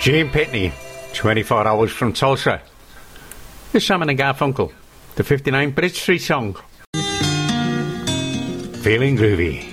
Jane Pitney, 24 Hours from Tulsa. The Simon and Garfunkel, the 59 Bridge Street song. Feeling groovy.